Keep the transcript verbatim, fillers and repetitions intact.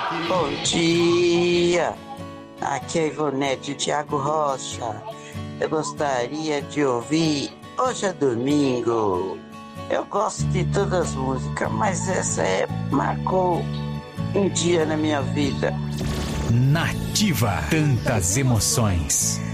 Bom dia, aqui é Ivonete Thiago Rocha. Eu gostaria de ouvir Hoje é Domingo. Eu gosto de todas as músicas, mas essa é, marcou um dia na minha vida. Nativa, tantas emoções.